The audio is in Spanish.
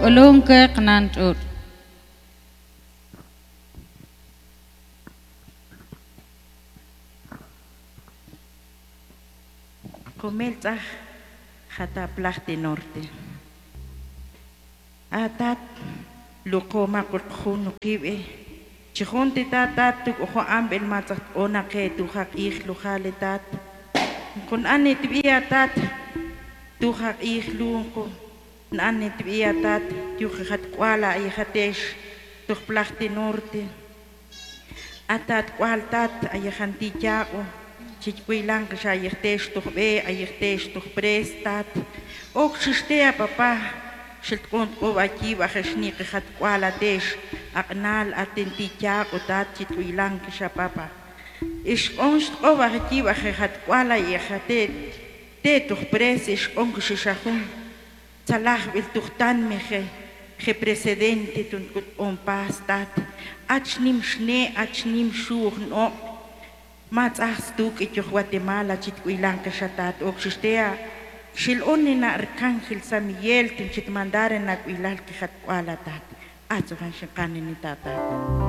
ulunke qnanch'ur Comelta jata plahti norte. Atat lukoma kulkhunu kibe. Chihunti tatat tuk ojo ambel matzat ona ke tuhak ihlu tat. Kun anit biya tat tuhak ihlu ko. Nanit biya tat tuhat kwala ayahatesh tuh plahti norte. Atat kwal tat ayahanti jako. Chichpuilan que ayertesh tuh be ayertesh tuh prestat. Ok sistea papá. Shiltkont ko aquí bajeshni que hat kwala tesh. Aknal atenti jako tat chichpuilan que papa. Ish onst ko aquí bajet kwala yehate. Te tuh pres ish onk shishahun. Salah bil tuh tan meje. Je precedente tun kut on pastat. Achnim shne achnim shuh no. Mats astuk ityo Guatemala chitkuilan que shatat oxistea shiloni na arcángel San Miguel tin chitmandare na kuilal que hat kwalatat atso han shikani ni tatat